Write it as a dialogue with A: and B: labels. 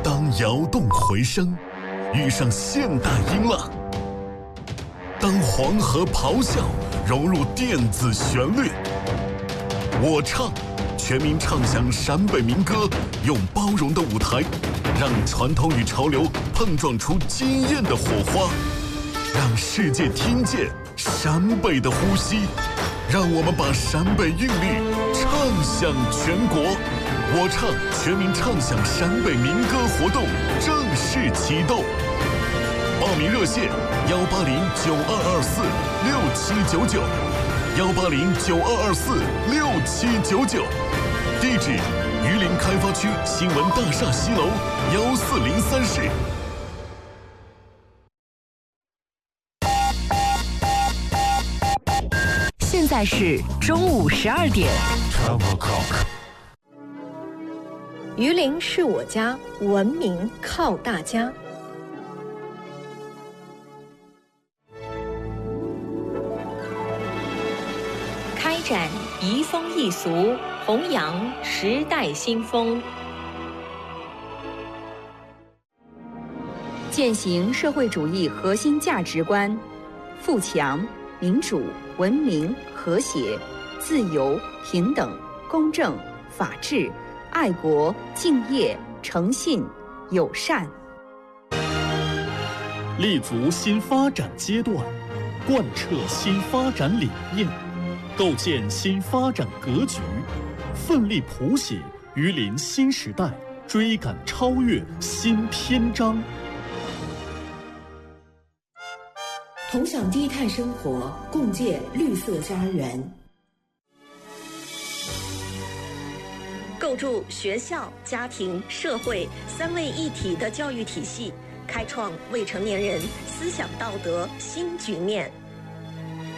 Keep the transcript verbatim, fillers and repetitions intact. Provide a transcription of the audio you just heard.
A: 当摇动回声遇上现代音浪，当黄河咆哮融入电子旋律，我唱全民唱响陕北民歌，用包容的舞台，让传统与潮流碰撞出惊艳的火花，让世界听见陕北的呼吸，让我们把陕北韵律唱响全国。我唱全民唱响陕北民歌活动正式启动，报名热线幺八零九二二四六七九九，幺八零九二二四六七九九，地址榆林开发区新闻大厦西楼幺四零三室。
B: 现在是中午十二点。
C: 榆林是我家，文明靠大家。
D: 开展移风易俗，弘扬时代新风，
B: 践行社会主义核心价值观：富强、民主、文明、和谐、自由、平等、公正、法治、爱国、敬业、诚信、友善。
E: 立足新发展阶段，贯彻新发展理念，构建新发展格局，奋力谱写榆林新时代追赶超越新篇章。
F: 同享低碳生活，共建绿色家园。
C: 构筑学校、家庭、社会三位一体的教育体系，开创未成年人思想道德新局面。